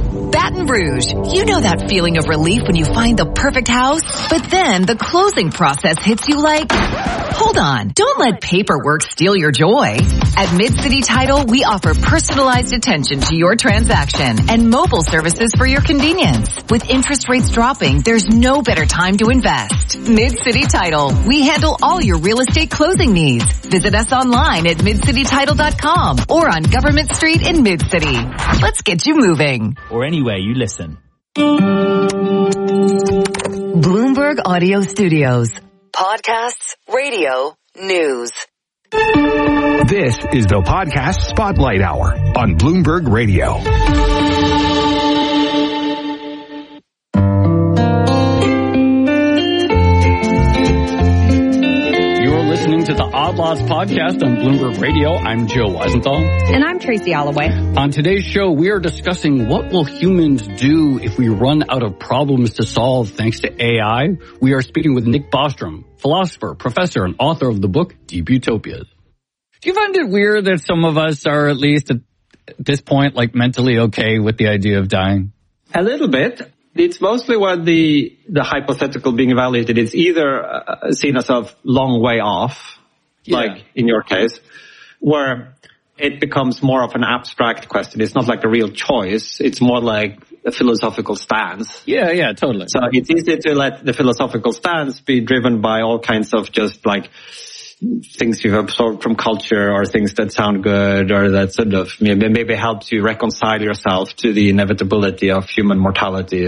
Baton Rouge. You know that feeling of relief when you find the perfect house? But then the closing process hits you like, hold on, don't let paperwork steal your joy. At Mid-City Title, we offer personalized attention to your transaction and mobile services for your convenience. With interest rates dropping, there's no better time to invest. Mid-City Title. We handle all your real estate closing needs. Visit us online at midcitytitle.com or on Government Street in Mid-City. Let's get you moving. Or anywhere you listen. Bloomberg Audio Studios. Podcasts, radio, news. This is the Podcast Spotlight Hour on Bloomberg Radio. Listening to the Odd Lots podcast on Bloomberg Radio. I'm Joe Weisenthal. And I'm Tracy Alloway. On today's show, we are discussing what will humans do if we run out of problems to solve thanks to AI. We are speaking with Nick Bostrom, philosopher, professor, and author of the book Deep Utopias. Do you find it weird that some of us are, at least at this point, like mentally okay with the idea of dying? A little bit. It's mostly what the hypothetical being evaluated is either seen as a long way off, like in your case, where it becomes more of an abstract question. It's not like a real choice. It's more like a philosophical stance. Yeah, totally. So it's easy to let the philosophical stance be driven by all kinds of just like things you've absorbed from culture or things that sound good or that sort of maybe helps you reconcile yourself to the inevitability of human mortality,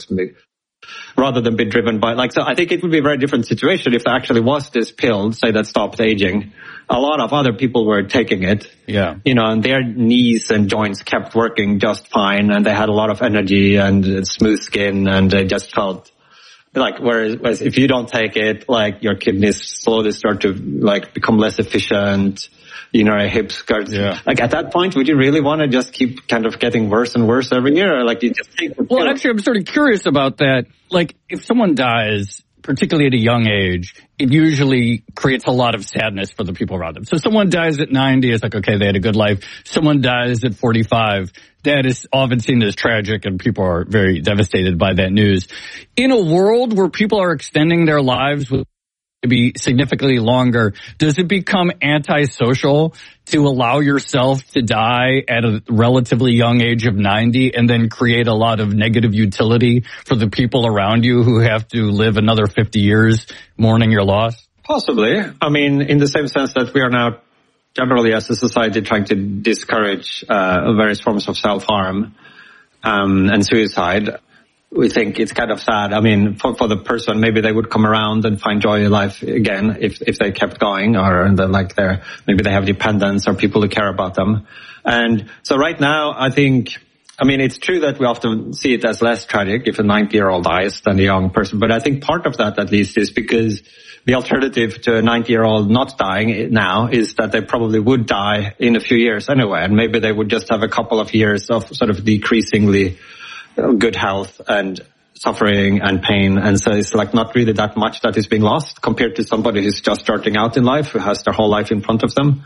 rather than be driven by, so I think it would be a very different situation if there actually was this pill, say, that stopped aging. A lot of other people were taking it. Yeah. And their knees and joints kept working just fine, and they had a lot of energy and smooth skin, and they just felt whereas if you don't take it, your kidneys slowly start to become less efficient, your hips start. Yeah. At that point, would you really want to just keep kind of getting worse and worse every year? Or you just take the pill? Well, actually, I'm sort of curious about that. If someone dies, particularly at a young age, it usually creates a lot of sadness for the people around them. So someone dies at 90, it's okay, they had a good life. Someone dies at 45, that is often seen as tragic, and people are very devastated by that news. In a world where people are extending their lives to be significantly longer, does it become antisocial to allow yourself to die at a relatively young age of 90 and then create a lot of negative utility for the people around you who have to live another 50 years mourning your loss? Possibly. I mean, in the same sense that we are now generally as a society trying to discourage various forms of self-harm and suicide. We think it's kind of sad. I mean, for the person, maybe they would come around and find joy in life again if they kept going, or maybe they have dependents or people who care about them. And so right now, it's true that we often see it as less tragic if a 90-year-old dies than a young person. But I think part of that, at least, is because the alternative to a 90-year-old not dying now is that they probably would die in a few years anyway. And maybe they would just have a couple of years of sort of decreasingly good health and suffering and pain. And so it's not really that much that is being lost compared to somebody who's just starting out in life, who has their whole life in front of them.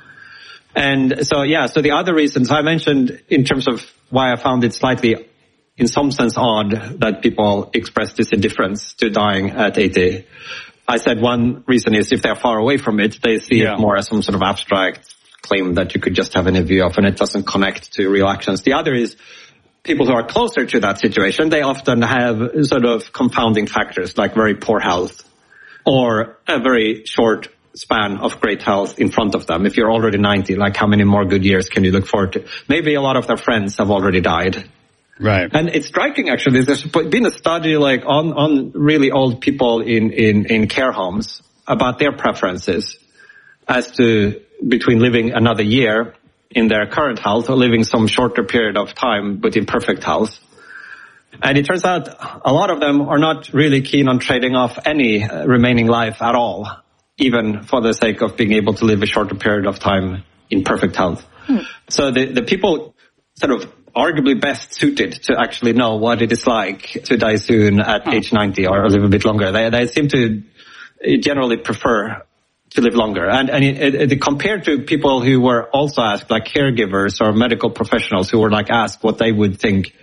And so the other reasons I mentioned in terms of why I found it slightly, in some sense, odd that people express this indifference to dying at 80. I said one reason is if they're far away from it, they see it more as some sort of abstract claim that you could just have any view of, and it doesn't connect to real actions. The other is people who are closer to that situation, they often have sort of confounding factors like very poor health or a very short span of great health in front of them. If you're already 90, how many more good years can you look forward to? Maybe a lot of their friends have already died. Right. And it's striking, actually. There's been a study on really old people in care homes about their preferences as to between living another year in their current health or living some shorter period of time but in perfect health. And it turns out a lot of them are not really keen on trading off any remaining life at all, even for the sake of being able to live a shorter period of time in perfect health. So the people sort of arguably best suited to actually know what it is like to die soon at age 90 or live a bit longer, they seem to generally prefer to live longer. And compared to people who were also asked, caregivers or medical professionals who were asked what they would think